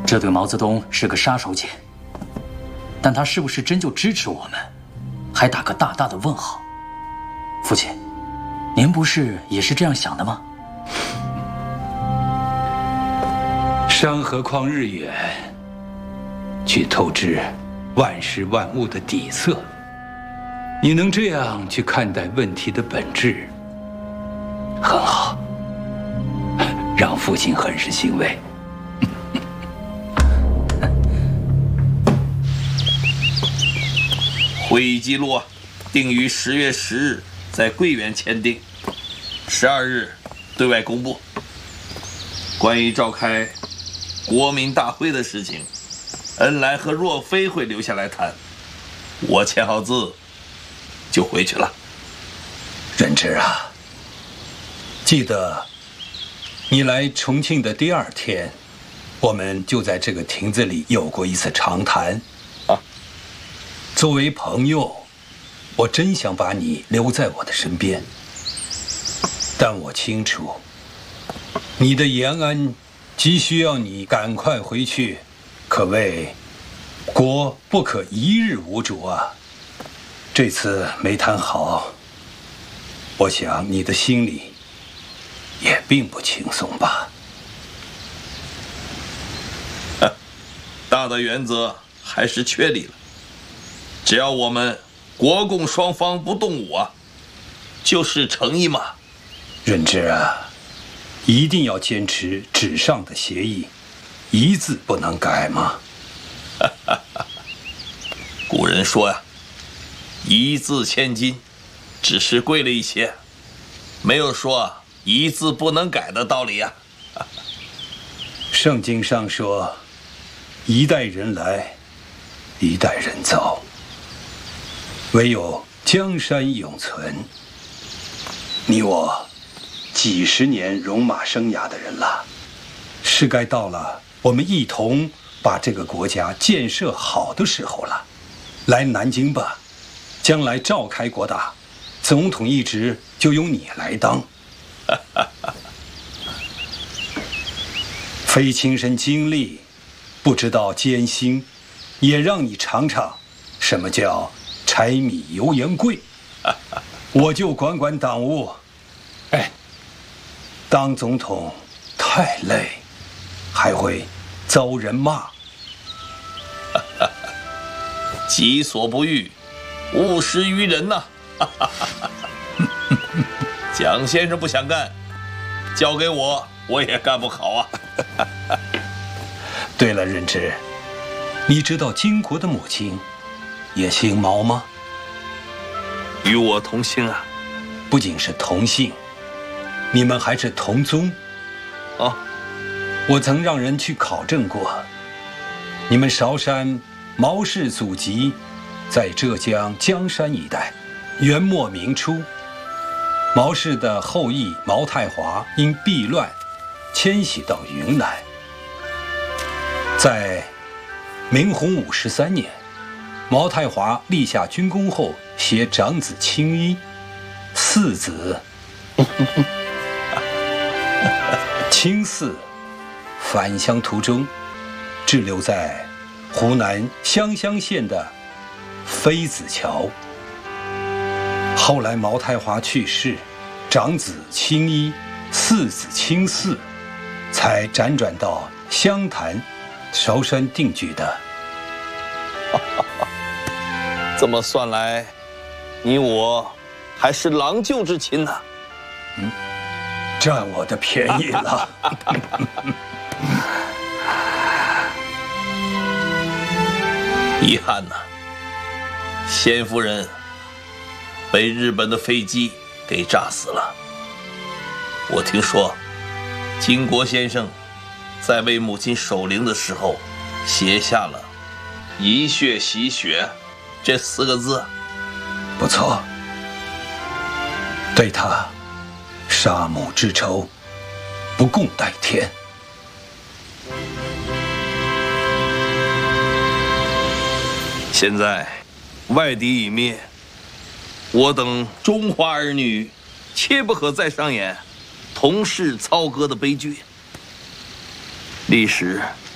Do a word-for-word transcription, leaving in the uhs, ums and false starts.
这对毛泽东是个杀手锏，但他是不是真就支持我们，还打个大大的问号。父亲，您不是也是这样想的吗？ 山河旷日远，去透支万事万物的底色。你能这样去看待问题的本质，很好，让父亲很是欣慰。 会议记录定于十月十日在桂园签订，十二日对外公布。关于召开国民大会的事情，恩来和若飞会留下来谈，我签好字就回去了。 任之啊，记得你来重庆的第二天，我们就在这个亭子里有过一次长谈。啊，作为朋友，我真想把你留在我的身边，但我清楚，你的延安急需要你赶快回去，可谓国不可一日无主啊。这次没谈好，我想你的心里也并不轻松吧。 大的原则还是确立了，只要我们国共双方不动武啊，就是诚意嘛。 任之啊，一定要坚持纸上的协议，一字不能改嘛。 古人说呀，一字千金，只是贵了一些，没有说一字不能改的道理呀。 圣经上说，一代人来，一代人走，唯有江山永存。你我几十年戎马生涯的人了，是该到了我们一同把这个国家建设好的时候了。来南京吧，将来召开国大，总统一职就由你来当。非亲身经历，不知道艰辛，也让你尝尝什么叫柴米油盐贵。我就管管党务。哎，当总统太累，还会遭人骂。 己所不欲，勿施于人呐。蒋先生不想干，交给我，我也干不好啊。 对了，任之，你知道金国的母亲也姓毛吗？ 与我同姓啊。 不仅是同姓，你们还是同宗。 哦， 我曾让人去考证过，你们韶山毛氏祖籍在浙江江山一带。元末明初，毛氏的后裔毛太华因避乱迁徙到云南。在明洪武十三年，毛太华立下军功后，携长子青衣，四子青四返乡途中，滞留在湖南湘乡县的妃子桥。后来毛太华去世，长子青衣，四子青四，才辗转到湘潭、韶山定居的。 这么算来，你我还是郎舅之亲呢。 嗯，占我的便宜了。 遗憾呐，先夫人被日本的飞机给炸死了。我听说，金国先生在为母亲守灵的时候，写下了“遗血洗血”这四个字。 不错，对他杀母之仇，不共戴天。 现在外敌已灭，我等中华儿女切不可再上演同室操戈的悲剧。历史